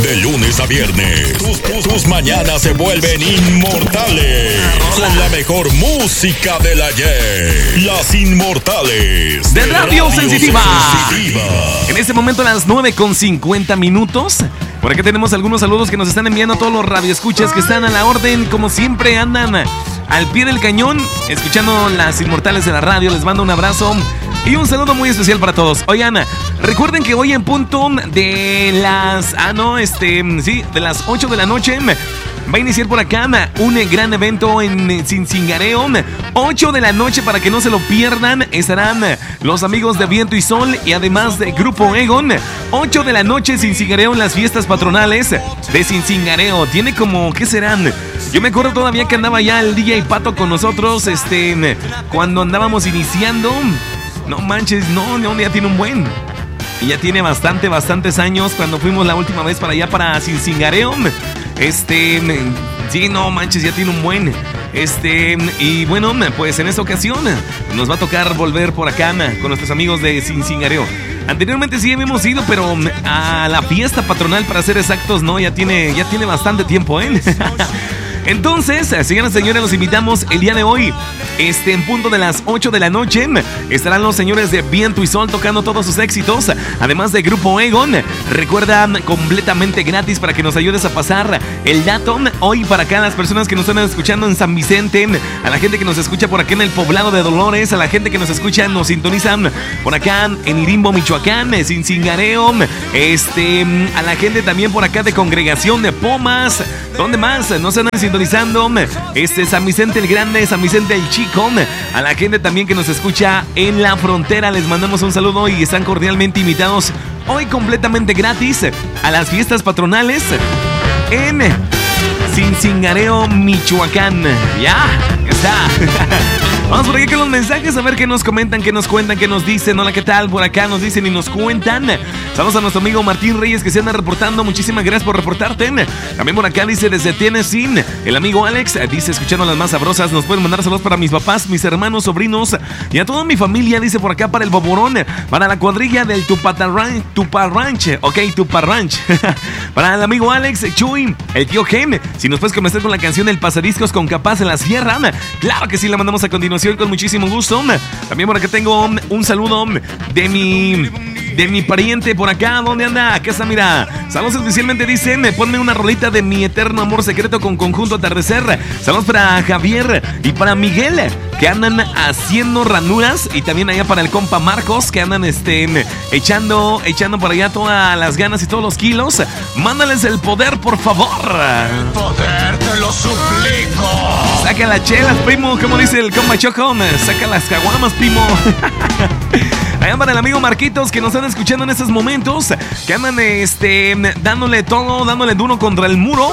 De lunes a viernes, tus mañanas se vuelven inmortales. Con la mejor música del ayer. Las Inmortales de Radio Sensitiva. En este momento a las 9:50. Por acá tenemos algunos saludos que nos están enviando a todos los radioescuchas que están a la orden. Como siempre andan al pie del cañón, escuchando Las Inmortales de la radio. Les mando un abrazo y un saludo muy especial para todos. Oigan, recuerden que hoy en punto de las... de las 8 de la noche... va a iniciar por acá un gran evento en Cincingareo. 8 de la noche para que no se lo pierdan. Estarán los amigos de Viento y Sol y además de Grupo Egon. 8 de la noche en Cincingareo en las fiestas patronales de Cincingareo. Tiene como, ¿qué serán? Yo me acuerdo todavía que andaba ya el DJ Pato con nosotros cuando andábamos iniciando. No manches, no, ya tiene un buen. Y ya tiene bastantes años cuando fuimos la última vez para allá, para Cincingareo. Sí, no manches, ya tiene un buen. Y bueno, pues en esta ocasión nos va a tocar volver por acá con nuestros amigos de Cincingareo. Anteriormente sí habíamos ido, pero a la fiesta patronal, para ser exactos, no, ya tiene bastante tiempo, Entonces, señoras y señores, los invitamos el día de hoy, en punto de las 8 de la noche. Estarán los señores de Viento y Sol tocando todos sus éxitos, además de Grupo Egon. Recuerda, completamente gratis para que nos ayudes a pasar el dato. Hoy para acá, las personas que nos están escuchando en San Vicente, a la gente que nos escucha por acá en el Poblado de Dolores, a la gente que nos escucha, nos sintonizan por acá en Irimbo, Michoacán, Cincingareo, a la gente también por acá de Congregación de Pomas. ¿Dónde más? Nos andan sintonizando San Vicente el Grande, San Vicente el Chico. A la gente también que nos escucha en la frontera, les mandamos un saludo y están cordialmente invitados hoy completamente gratis a las fiestas patronales en Cincingareo, Michoacán. Ya está. Vamos por aquí con los mensajes a ver qué nos comentan, qué nos cuentan, qué nos dicen. Hola, ¿qué tal? Por acá nos dicen y nos cuentan. Saludos a nuestro amigo Martín Reyes que se anda reportando. Muchísimas gracias por reportarte. También por acá dice desde Tennessee el amigo Alex, dice escuchando las más sabrosas. Nos pueden mandar saludos para mis papás, mis hermanos, sobrinos y a toda mi familia. Dice por acá para el Boborón, para la cuadrilla del Tuparranch. Ok, Tuparranch. Para el amigo Alex, Chuy, el tío Gem. Si nos puedes comenzar con la canción El Pasadiscos con Capaz en la Sierra. Claro que sí, la mandamos a continuación con muchísimo gusto. También por acá tengo un saludo de mi pariente por acá. ¿Dónde anda? Acá está, mira. Saludos especialmente, dice, ponme una rolita de Mi Eterno Amor Secreto con Conjunto Atardecer. Saludos para Javier y para Miguel, que andan haciendo ranuras. Y también allá para el compa Marcos, que andan echando por allá todas las ganas y todos los kilos. Mándales el poder, por favor. El poder, te lo suplico. Saca las chelas, primo, como dice el compa Chocón. Saca las caguamas, primo. Allá para el amigo Marquitos, que nos están escuchando en estos momentos, que andan dándole todo, dándole duro contra el muro.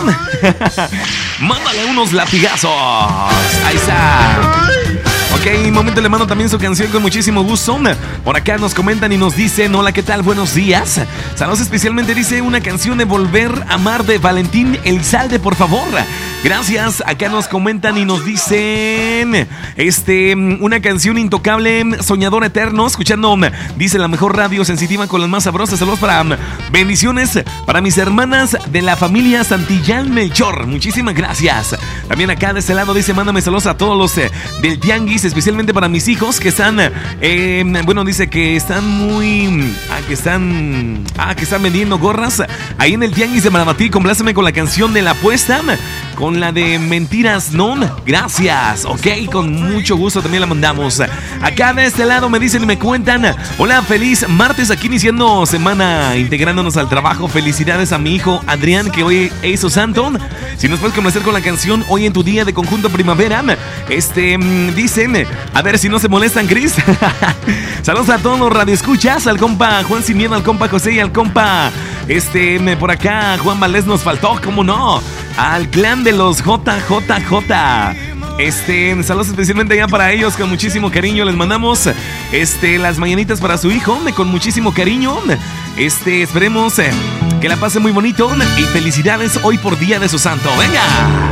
Mándale unos latigazos. Ahí está. Ok, un momento le mando también su canción con muchísimo gusto. Por acá nos comentan y nos dicen, hola, ¿qué tal? Buenos días. Saludos especialmente, dice, una canción de Volver a Amar de Valentín Elizalde, por favor. Gracias, acá nos comentan y nos dicen, una canción intocable, Soñador Eterno, escuchando, dice, la mejor radio sensitiva con las más sabrosas. Saludos para bendiciones para mis hermanas de la familia Santillán Melchor. Muchísimas gracias. También acá de este lado dice, mándame saludos a todos los del Tianguis, especialmente para mis hijos que están, dice que están muy, que están vendiendo gorras ahí en el Tianguis de Maramatí. Compláceme con la canción de La Apuesta, con la de Mentiras No. Gracias, ok, con mucho gusto también la mandamos. Acá de este lado me dicen y me cuentan, hola, feliz martes, aquí iniciando semana, integrándonos al trabajo. Felicidades a mi hijo Adrián, que hoy es su santo. Si nos puedes complacer con la canción Hoy en tu día de Conjunto Primavera. Dicen, a ver si no se molestan, Cris. Saludos a todos los radioescuchas, al compa Juan Simieno, al compa José y al compa por acá Juan Valdés nos faltó, ¿cómo no? Al clan de los JJJ. Saludos especialmente allá para ellos, con muchísimo cariño les mandamos las mañanitas para su hijo, con muchísimo cariño. Esperemos que la pase muy bonito y felicidades hoy por día de su santo. ¡Venga!